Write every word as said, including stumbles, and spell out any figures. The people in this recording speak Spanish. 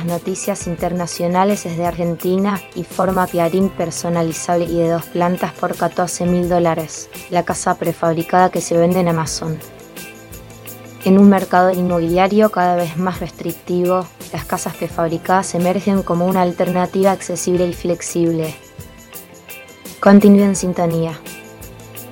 noticias internacionales es de Argentina y forma Piarín personalizable y de dos plantas por catorce mil dólares, la casa prefabricada que se vende en Amazon. En un mercado inmobiliario cada vez más restrictivo, las casas prefabricadas emergen como una alternativa accesible y flexible. Continúe en sintonía.